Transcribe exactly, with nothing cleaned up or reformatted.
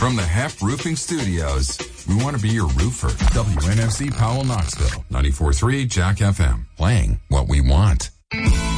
From the Heft Roofing Studios, we want to be your roofer. W N F C Powell, Knoxville. ninety-four point three Jack F M. Playing what we want.